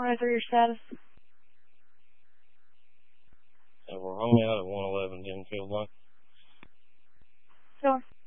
1023 your status. We're home out at 111 Enfield Line. Sure.